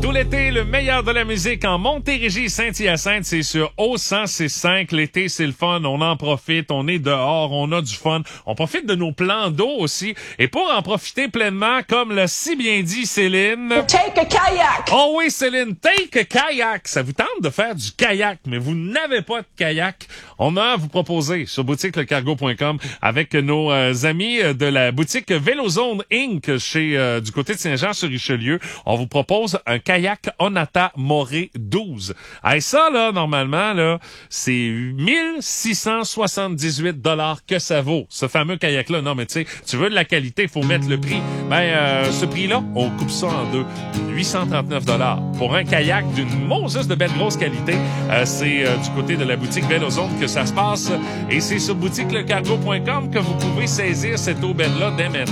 Tout l'été, le meilleur de la musique en Montérégie, Saint-Hyacinthe, c'est sur O106.5. L'été, c'est le fun, on en profite, on est dehors, on a du fun. On profite de nos plans d'eau aussi. Et pour en profiter pleinement, comme l'a si bien dit Céline... Take a kayak! Oh oui, Céline, take a kayak! Ça vous tente de faire du kayak, mais vous n'avez pas de kayak? On a à vous proposer sur boutiquelecargo.com avec nos amis de la boutique Vélozone Inc. chez du côté de Saint-Jean-sur-Richelieu. On vous propose un kayak Onata Moré 12. Et ça, là, normalement, là, c'est 1678 $ que ça vaut, ce fameux kayak-là. Non, mais tu sais, tu veux de la qualité, faut mettre le prix. Ce prix-là, on coupe ça en deux. 839 $ pour un kayak d'une Moses de belle grosse qualité. C'est du côté de la boutique Vélozone que ça se passe. Et c'est sur boutiquelecargo.com que vous pouvez saisir cette aubaine-là dès maintenant.